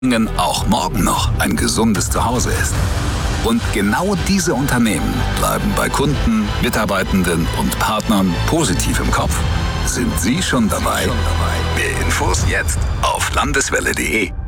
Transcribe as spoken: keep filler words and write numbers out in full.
Ihnen auch morgen noch ein gesundes Zuhause ist. Und genau diese Unternehmen bleiben bei Kunden, Mitarbeitenden und Partnern positiv im Kopf. Sind Sie schon dabei? Mehr Infos jetzt auf landeswelle punkt de.